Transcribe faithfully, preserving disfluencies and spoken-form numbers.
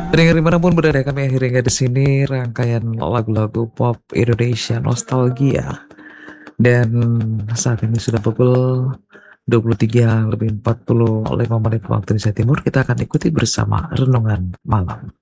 Pendengar dimanapun berada, kami akhiri di sini rangkaian lagu-lagu pop Indonesia nostalgia. Dan saat ini sudah pukul dua puluh tiga lebih empat puluh lima menit waktu Indonesia Timur. Kita akan ikuti bersama renungan malam.